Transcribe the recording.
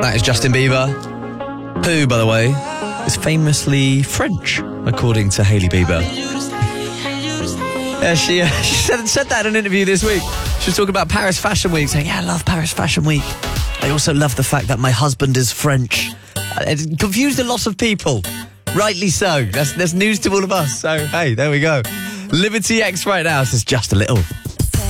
That is Justin Bieber, who, by the way, is famously French, according to Hailey Bieber. Yeah, she said that in an interview this week. She was talking about Paris Fashion Week, saying, I love Paris Fashion Week. I also love the fact that my husband is French. It confused a lot of people. Rightly so. That's news to all of us. So, hey, there we go. Liberty X right now says just a little.